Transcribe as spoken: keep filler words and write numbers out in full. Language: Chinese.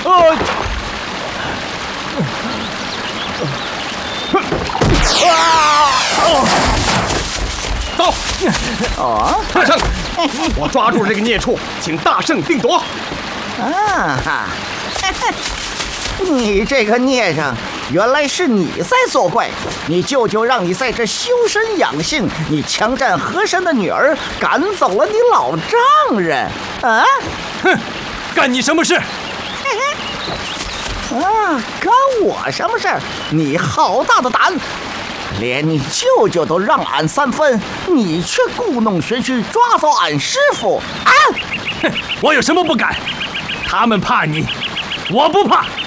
呃，走！ 哦， 大圣，我抓住这个孽畜，请大圣定夺。 啊哈！你这个孽障，原来是你在作怪！你舅舅让你在这修身养性，你强占和珅的女儿，赶走了你老丈人，啊！ 哼，干你什么事？ 啊，干我什么事儿？你好大的胆！连你舅舅都让俺三分，你却故弄玄虚，抓走俺师傅！啊！ 哼，我有什么不敢？他们怕你，我不怕。